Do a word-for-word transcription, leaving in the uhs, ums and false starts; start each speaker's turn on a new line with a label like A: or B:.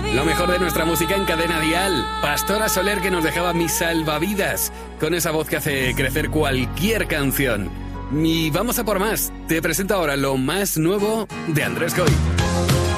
A: Lo mejor de nuestra música en Cadena Dial. Pastora Soler, que nos dejaba Mis salvavidas, con esa voz que hace crecer cualquier canción. Y vamos a por más. Te presento ahora lo más nuevo de Andrés Coy.